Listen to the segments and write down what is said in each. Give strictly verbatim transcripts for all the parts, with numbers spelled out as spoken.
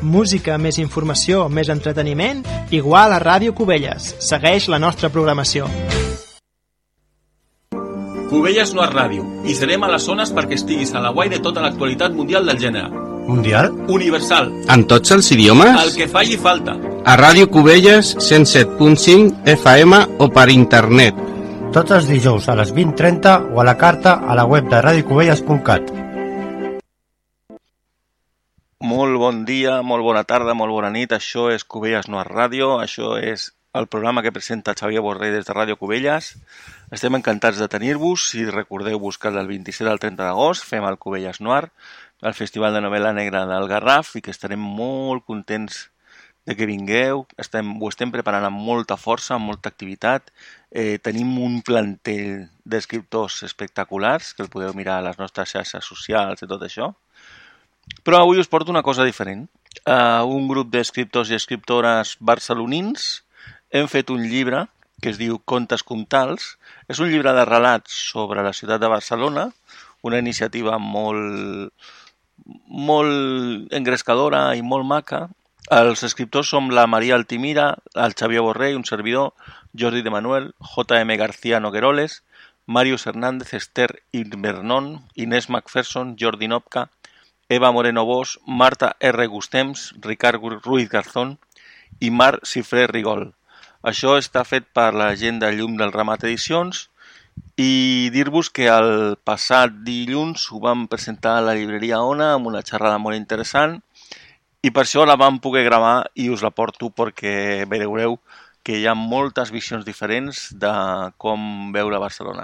Música, més informació, més entreteniment, igual a Ràdio Cubelles. Segueix la nostra programació. Cubelles no és ràdio, i serem a les zones perquè estiguis a la guai de tota l'actualitat mundial del gènere. Mundial? Universal. En tots els idiomes? El que faci falta. A Ràdio Cubelles cent set punt cinc F M o per internet. Tots els dijous a les vint trenta o a la carta a la web de radio cubelles punt cat. Molt bon dia, molt bona tarda, molt bona nit. Això és Cubelles no és ràdio. Això és el programa que presenta Xavier Borrell des de Ràdio Cubelles. Estem encantats de tenir-vos i recordeu-vos que del vint-i-set al trenta d'agost fem el Cubelles Noir, el Festival de Novel·la Negra del Garraf, i que estarem molt contents de que vingueu. Estem, ho estem preparant amb molta força, amb molta activitat. Eh, tenim un plantell d'escriptors espectaculars, que el podeu mirar a les nostres xarxes socials i tot això. Però avui us porto una cosa diferent. Uh, un grup d'escriptors i escriptores barcelonins hem fet un llibre que es diu Contes Comtals. És un llibre de relats sobre la ciutat de Barcelona, una iniciativa molt, molt engrescadora i molt maca. Els escriptors som la Maria Altimira, el Xavier Borrell, un servidor, Jordi de Manuel, J M García Nogueroles, Màrius Hernández, Esther Invernon, Inés Macpherson, Jordi Nopka, Eva Moreno Bosch, Marta R. Gustems, Ricard Ruiz Garzón i Marc Cifré Rigol. Això està fet per la gent de Llum del Ramat Edicions i dir-vos que el passat dilluns ho vam presentar a la llibreria Ona amb una xerrada molt interessant i per això la vam poder gravar i us la porto perquè veureu que hi ha moltes visions diferents de com veure Barcelona.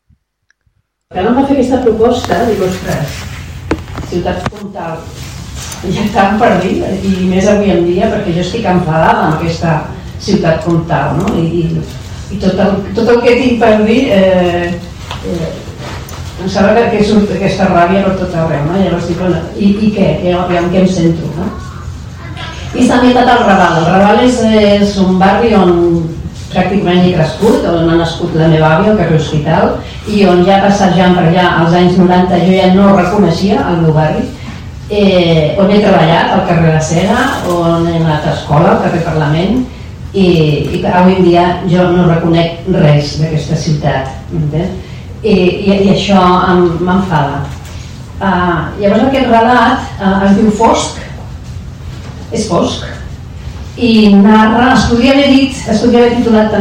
Quan em va fer aquesta proposta, dic, ostres, ciutats comtals, ja estan per dir, i més avui en dia, perquè jo estic enfadada amb aquesta ciutat comtal, no? I, i, i tot, el, tot el que tinc per dir eh, eh, em sembla que surt aquesta ràbia per tot arreu, no? Llavors dic, bueno, i, i què? I amb què em centro, no? I s'ha ambientat al Raval. El Raval és, és un barri on pràcticament he crescut, on ha nascut la meva àvia, al carrer Hospital, i on ja passejant per allà als anys noranta jo ja no reconeixia el meu barri, eh, on he treballat al carrer La Sega, on he anat a escola, al carrer Parlament, i, i avui en dia jo no reconec res d'aquesta ciutat, I, i, i això m'enfada. Uh, llavors aquest relat uh, es diu Fosc, és fosc, i narra, es podria haver dit, es podria haver titulat